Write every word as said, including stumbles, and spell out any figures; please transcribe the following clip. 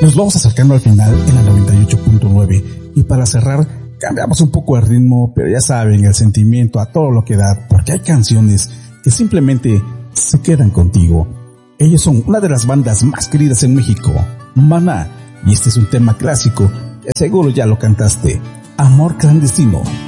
Nos vamos acercando al final en la noventa y ocho punto nueve y para cerrar cambiamos un poco el ritmo, pero ya saben, el sentimiento a todo lo que da, porque hay canciones que simplemente se quedan contigo. Ellos son una de las bandas más queridas en México, Maná, y este es un tema clásico que seguro ya lo cantaste, Amor Clandestino.